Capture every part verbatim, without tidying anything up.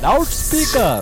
Loud speaker.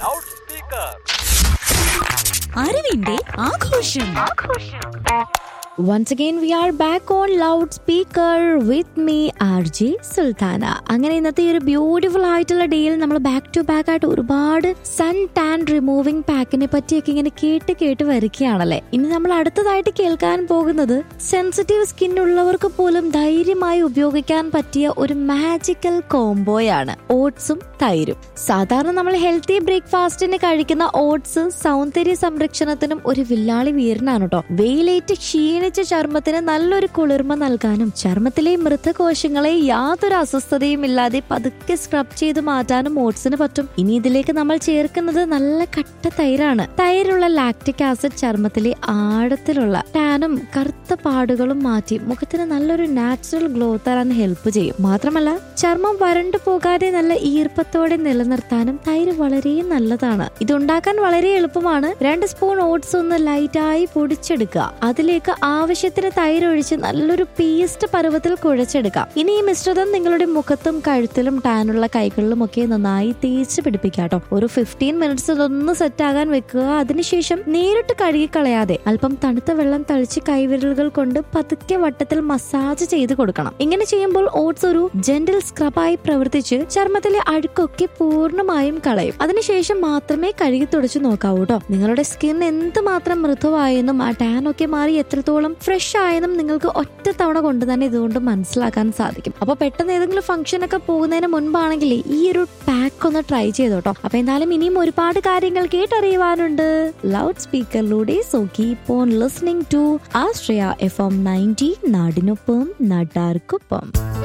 അറിവിന്റെ ആഘോഷം. Once again we are back on loudspeaker with me R J Sultana. അങ്ങനെ ഇന്നത്തെ ഒരു ബ്യൂട്ടിഫുൾ ആയിട്ടുള്ള ഡേയിൽ നമ്മൾ ബാക്ക് ടു ബാക്ക് ആയിട്ട് ഒരുപാട് സൺ ടാൻ റിമൂവിംഗ് പാക്കിനെ പറ്റിയൊക്കെ ഇങ്ങനെ കേട്ട് കേട്ട് വരികയാണല്ലേ. ഇനി നമ്മൾ അടുത്തതായിട്ട് കേൾക്കാൻ പോകുന്നത് സെൻസിറ്റീവ് സ്കിൻ ഉള്ളവർക്ക് പോലും ധൈര്യമായി ഉപയോഗിക്കാൻ പറ്റിയ ഒരു മാജിക്കൽ കോംബോയാണ് ഓട്സും തൈരും. സാധാരണ നമ്മൾ ഹെൽത്തി ബ്രേക്ക്ഫാസ്റ്റിന് കഴിക്കുന്ന ഓട്സ് സൗന്ദര്യ സംരക്ഷണത്തിനും ഒരു വില്ലാളി വീരനാണ് കേട്ടോ. വെയിലേറ്റ് ക്ഷീണ ചർമ്മത്തിന് നല്ലൊരു കുളിർമ നൽകാനും ചർമ്മത്തിലെ മൃതകോശങ്ങളെ യാതൊരു അസ്വസ്ഥതയും ഇല്ലാതെ പതുക്കെ സ്ക്രബ് ചെയ്ത് മാറ്റാനും ഓട്സിന് പറ്റും. ഇനി ഇതിലേക്ക് നമ്മൾ ചേർക്കുന്നത് നല്ല കട്ട തൈരാണ്. തൈരുള്ള ലാക്റ്റിക് ആസിഡ് ചർമ്മത്തിലെ ആഴത്തിലുള്ള ടാനും കറുത്ത പാടുകളും മാറ്റി മുഖത്തിന് നല്ലൊരു നാച്ചുറൽ ഗ്ലോ തരാൻ ഹെൽപ്പ് ചെയ്യും. മാത്രമല്ല ചർമ്മം വരണ്ടു പോകാതെ നല്ല ഈർപ്പത്തോടെ നിലനിർത്താനും തൈര് വളരെ നല്ലതാണ്. ഇതുണ്ടാക്കാൻ വളരെ എളുപ്പമാണ്. രണ്ട് സ്പൂൺ ഓട്സ് ഒന്ന് ലൈറ്റായി പൊടിച്ചെടുക്കുക. അതിലേക്ക് ആവശ്യത്തിന് തൈര് ഒഴിച്ച് നല്ലൊരു പേസ്റ്റ് പരുവത്തിൽ കുഴച്ചെടുക്കാം. ഇനി ഈ മിശ്രിതം നിങ്ങളുടെ മുഖത്തും കഴുത്തിലും ടാനുള്ള കൈകളിലും ഒക്കെ നന്നായി തേച്ച് പിടിപ്പിക്കാട്ടോ. ഒരു ഫിഫ്റ്റീൻ മിനിറ്റ്സ് ഇതൊന്ന് സെറ്റ് ആകാൻ വെക്കുക. അതിനുശേഷം നേരിട്ട് കഴുകിക്കളയാതെ അല്പം തണുത്ത വെള്ളം തളിച്ച് കൈവിരലുകൾ കൊണ്ട് പതുക്കെ വട്ടത്തിൽ മസാജ് ചെയ്ത് കൊടുക്കണം. ഇങ്ങനെ ചെയ്യുമ്പോൾ ഓട്സ് ഒരു ജെന്റിൽ സ്ക്രബായി പ്രവർത്തിച്ച് ചർമ്മത്തിലെ അഴുക്കൊക്കെ പൂർണ്ണമായും കളയും. അതിനുശേഷം മാത്രമേ കഴുകി തുടച്ചു നോക്കാവൂ കേട്ടോ. നിങ്ങളുടെ സ്കിൻ എന്തുമാത്രം മൃദുവായെന്നും ആ ടാൻ ഒക്കെ മാറി എത്രത്തോളം ഫ്രഷ് ആയെന്നും നിങ്ങൾക്ക് ഒറ്റ തവണ കൊണ്ട് തന്നെ ഇതുകൊണ്ട് മനസ്സിലാക്കാൻ സാധിക്കും. അപ്പൊ പെട്ടെന്ന് ഏതെങ്കിലും ഫംഗ്ഷൻ ഒക്കെ പോകുന്നതിന് മുൻപാണെങ്കിൽ ഈ ഒരു പാക്ക് ഒന്ന് ട്രൈ ചെയ്തോട്ടോ. അപ്പൊ എന്തായാലും ഇനിയും ഒരുപാട് കാര്യങ്ങൾ കേട്ടറിയുവാനുണ്ട് loud സ്പീക്കറിലൂടെ. So keep on listening to Ashraya F M ninety, നാടിനൊപ്പം നാട്ടാർക്കൊപ്പം.